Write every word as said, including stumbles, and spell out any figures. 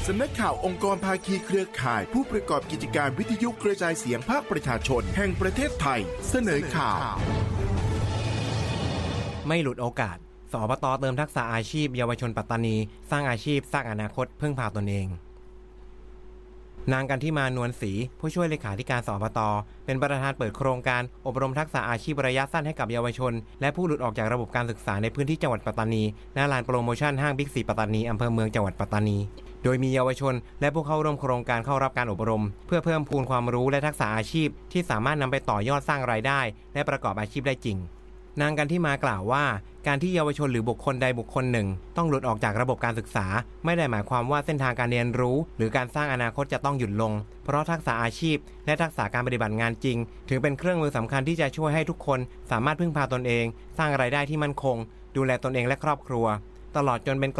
สำนักข่าวองค์กรภาคีเครือข่ายผู้ประกอบกิจการวิทยุกระจายเสียงภาคประชาชนแห่งประเทศไทยเสนอข่าวไม่หลุดโอกาสสอบต.เติมทักษะอาชีพเยาวชนปัตตานีสร้างอาชีพสร้างอนาคตพึ่งพาตนเองนางกันทิมานวลศรีผู้ช่วยเลขาธิการสอบต.เป็นประธานเปิดโครงการอบรมทักษะอาชีพระยะสั้นให้กับเยาวชนและผู้หลุดออกจากระบบการศึกษาในพื้นที่จังหวัดปัตตานีณลานโปรโมชั่นห้างบิ๊กซีปัตตานีอำเภอเมืองจังหวัดปัตตานีโดยมีเยาวชนและผู้เข้าร่วมโครงการเข้ารับการอบรมเพื่อเพิ่มพูนความรู้และทักษะอาชีพที่สามารถนำไปต่อยอดสร้างรายได้และประกอบอาชีพได้จริงนางกันทิมากล่าวว่าการที่เยาวชนหรือบุคคลใดบุคคลหนึ่งต้องหลุดออกจากระบบการศึกษาไม่ได้หมายความว่าเส้นทางการเรียนรู้หรือการสร้างอนาคตจะต้องหยุดลงเพราะทักษะอาชีพและทักษะการปฏิบัติงานจริงถือเป็นเครื่องมือสำคัญที่จะช่วยให้ทุกคนสามารถพึ่งพาตนเองสร้างรายได้ที่มั่นคงดูแลตนเองและครอบครัวตลอดจนเป็น